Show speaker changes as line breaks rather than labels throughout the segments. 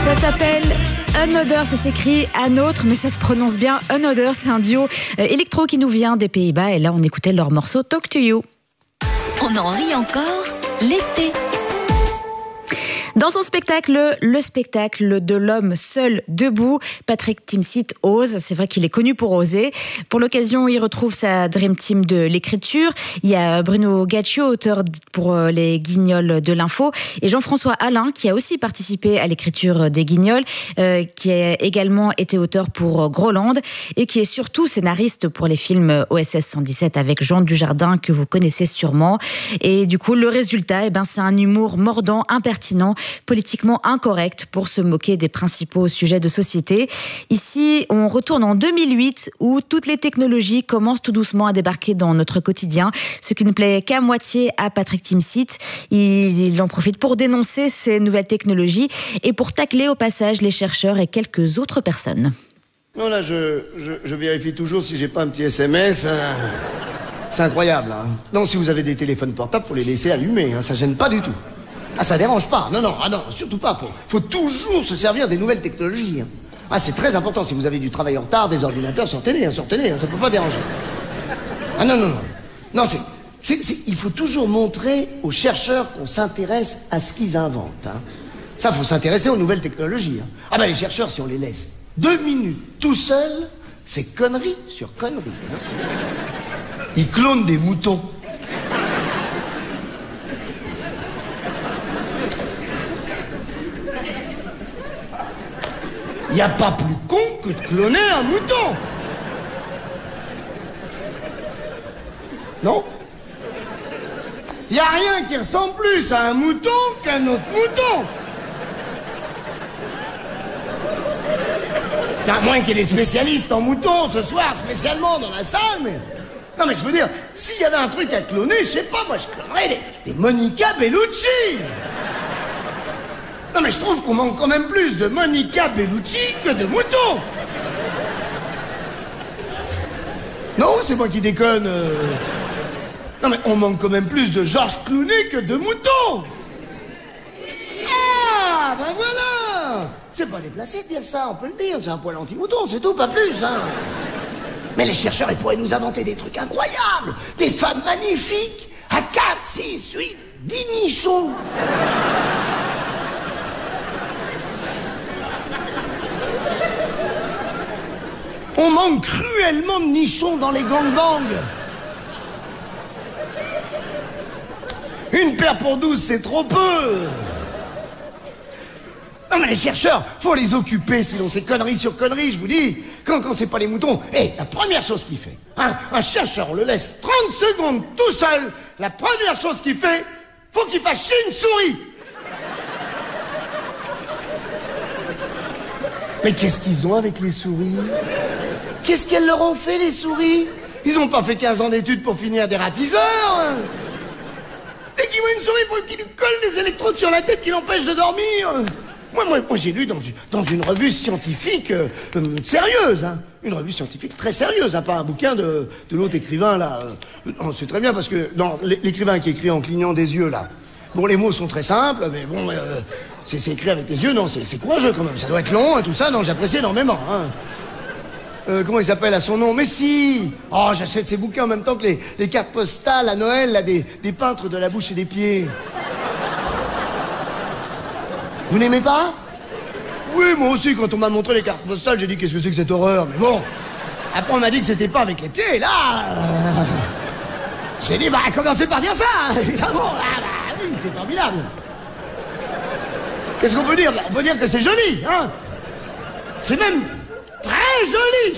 Ça s'appelle Another, ça s'écrit un autre, mais ça se prononce bien Another. C'est un duo électro qui nous vient des Pays-Bas. Et là, on écoutait leur morceau Talk to You.
On en rit encore l'été.
Dans son spectacle, le spectacle de l'homme seul debout, Patrick Timsit ose. C'est vrai qu'il est connu pour oser. Pour l'occasion, il retrouve sa Dream Team de l'écriture. Il y a Bruno Gaccio, auteur pour les Guignols de l'info, et Jean-François Alain, qui a aussi participé à l'écriture des Guignols, qui a également été auteur pour Groland, et qui est surtout scénariste pour les films OSS 117 avec Jean Dujardin, que vous connaissez sûrement. Et du coup, le résultat, c'est un humour mordant, impertinent, politiquement incorrect pour se moquer des principaux sujets de société. Ici, on retourne en 2008 où toutes les technologies commencent tout doucement à débarquer dans notre quotidien, ce qui ne plaît qu'à moitié à Patrick Timsit. Il en profite pour dénoncer ces nouvelles technologies et pour tacler au passage les chercheurs et quelques autres personnes.
Non, là, je vérifie toujours si j'ai pas un petit SMS. C'est incroyable, hein. Non, si vous avez des téléphones portables, faut les laisser allumer, hein, ça gêne pas du tout. Ah, ça dérange pas. Non, surtout pas. Faut toujours se servir des nouvelles technologies. Hein. Ah, c'est très important. Si vous avez du travail en retard, des ordinateurs, sortez-les, hein, ça peut pas déranger. Ah, non. Non, il faut toujours montrer aux chercheurs qu'on s'intéresse à ce qu'ils inventent. Hein. Ça, faut s'intéresser aux nouvelles technologies. Hein. Ah, ben, les chercheurs, si on les laisse 2 minutes tout seuls, c'est connerie sur connerie. Hein. Ils clonent des moutons. Il n'y a pas plus con que de cloner un mouton. Non? Il n'y a rien qui ressemble plus à un mouton qu'un autre mouton. À moins qu'il y ait des spécialistes en moutons ce soir, spécialement dans la salle, mais... Non, mais je veux dire, s'il y avait un truc à cloner, je sais pas, moi je clonerais des Monica Bellucci. Non, mais je trouve qu'on manque quand même plus de Monica Bellucci que de moutons. Non, c'est moi qui déconne. Non, mais on manque quand même plus de Georges Clooney que de moutons. Ah, ben voilà. C'est pas déplacé de dire ça, on peut le dire. C'est un poil anti-mouton, c'est tout, pas plus, hein. Mais les chercheurs, ils pourraient nous inventer des trucs incroyables. Des femmes magnifiques à 4, 6, 8, 10 nichons. On manque cruellement de nichons dans les gangbangs. Une paire pour 12, c'est trop peu. Non, mais les chercheurs, faut les occuper, sinon c'est connerie sur connerie, je vous dis. Quand c'est pas les moutons, la première chose qu'il fait, hein, un chercheur, on le laisse 30 secondes tout seul, la première chose qu'il fait, faut qu'il fasse chier une souris. Mais qu'est-ce qu'ils ont avec les souris? Qu'est-ce qu'elles leur ont fait, les souris? Ils ont pas fait 15 ans d'études pour finir des ratiseurs. Dès qu'ils voient une souris, faut qu'ils lui collent des électrodes sur la tête qui l'empêchent de dormir. Moi, j'ai lu dans une revue scientifique sérieuse, hein. Une revue scientifique très sérieuse, hein, pas un bouquin de l'autre écrivain, là. C'est très bien, parce que l'écrivain qui écrit en clignant des yeux, là, bon, les mots sont très simples, mais bon, c'est écrit avec les yeux, non, c'est courageux quand même. Ça doit être long, hein, tout ça, non, j'apprécie énormément, hein. Comment il s'appelle à son nom? Mais si! Oh, j'achète ces bouquins en même temps que les cartes postales à Noël, là, des peintres de la bouche et des pieds. Vous n'aimez pas? Oui, moi aussi, quand on m'a montré les cartes postales, j'ai dit qu'est-ce que c'est que cette horreur, mais bon. Après, on m'a dit que c'était pas avec les pieds, et là... j'ai dit, commencez par dire ça, évidemment. Oui, c'est formidable. Qu'est-ce qu'on peut dire? On peut dire que c'est joli, hein? C'est même très joli.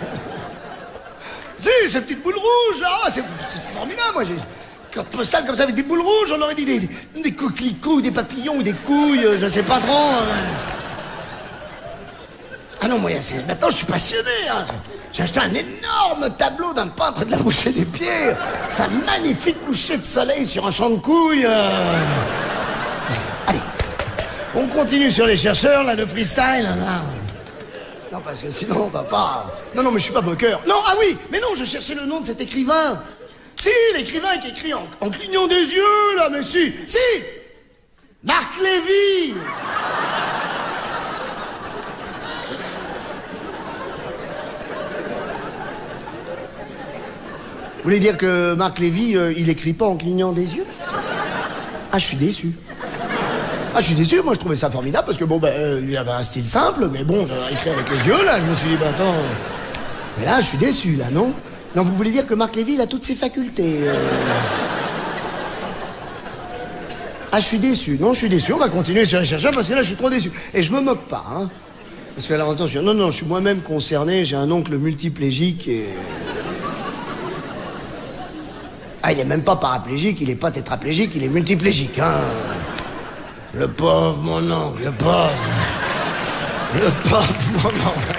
Si, ces petites boules rouges, là, c'est formidable, moi, j'ai... Carte postale comme ça avec des boules rouges, on aurait dit des coquelicots, des papillons ou des couilles, je sais pas trop. Ah non, moi, maintenant je suis passionné. Hein. J'ai acheté un énorme tableau d'un peintre de la bouche et des pieds. C'est un magnifique coucher de soleil sur un champ de couilles. Allez, on continue sur les chercheurs, là, le freestyle. Là. Non, parce que sinon on va pas... Non, mais je suis pas moqueur. Non, ah oui, mais non, je cherchais le nom de cet écrivain. Si, l'écrivain qui écrit en clignant des yeux, là, mais si Marc Lévy. Vous voulez dire que Marc Lévy, il écrit pas en clignant des yeux? Ah, je suis déçu. Ah, je suis déçu, moi je trouvais ça formidable parce que bon, il avait un style simple, mais bon, écrire avec les yeux, là, je me suis dit, attends. Mais là, je suis déçu, là, non? Non, vous voulez dire que Marc Lévy, il a toutes ses facultés. Ah, je suis déçu. Non, je suis déçu. On va continuer sur les chercheurs parce que là, je suis trop déçu. Et je me moque pas, hein. Parce que alors, attention, non, je suis moi-même concerné. J'ai un oncle multiplégique et... Ah, il est même pas paraplégique, il est pas tétraplégique, il est multiplégique, hein. Le pauvre, mon oncle, le pauvre. Le pauvre, mon oncle.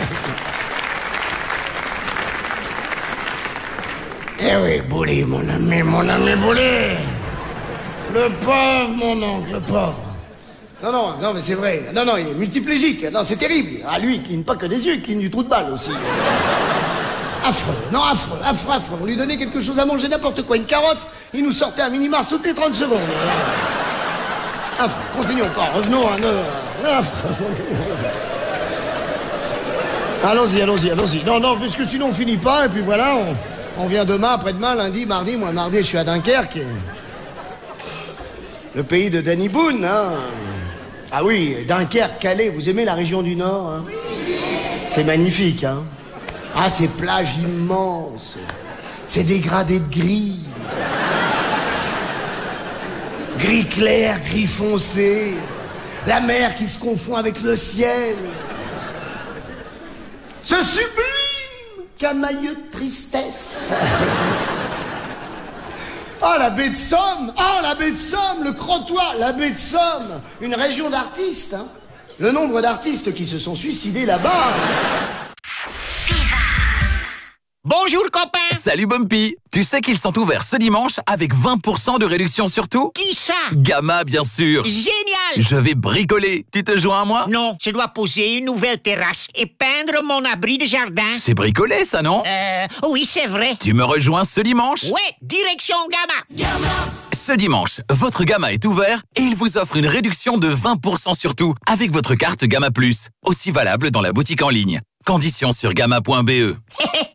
Eh oui, Bouli, mon ami Bouli. Le pauvre, mon oncle, le pauvre. Non, mais c'est vrai. Non, il est multiplégique. Non, c'est terrible. Ah, lui, il cligne pas que des yeux, il cligne du trou de balle aussi. Affreux. Non, affreux. On lui donnait quelque chose à manger, n'importe quoi. Une carotte, il nous sortait un mini-mars toutes les 30 secondes. Affreux. Continuons pas. Revenons à nos... Affreux. Allons-y. Non, parce que sinon on finit pas, et puis voilà, on vient demain, après-demain, lundi, mardi. Moi, mardi, je suis à Dunkerque. Le pays de Danny Boone, hein. Ah oui, Dunkerque, Calais, vous aimez la région du Nord, hein? C'est magnifique, hein. Ah, ces plages immenses. Ces dégradés de gris. Gris clair, gris foncé. La mer qui se confond avec le ciel. Ce sublime camailleux de tristesse. Oh, la baie de Somme! Le Crotoy, la baie de Somme! Une région d'artistes, hein. Le nombre d'artistes qui se sont suicidés là-bas...
Bonjour copain.
Salut Bumpy. Tu sais qu'ils sont ouverts ce dimanche avec 20% de réduction sur tout?
Qui ça?
Gamma, bien sûr.
Génial.
Je vais bricoler. Tu te joins à moi?
Non, je dois poser une nouvelle terrasse et peindre mon abri de jardin.
C'est bricoler, ça, non?
Oui, c'est vrai.
Tu me rejoins ce dimanche?
Ouais, direction Gamma.
Ce dimanche, votre Gamma est ouvert et il vous offre une réduction de 20% sur tout avec votre carte Gamma+. Aussi valable dans la boutique en ligne. Conditions sur gamma.be.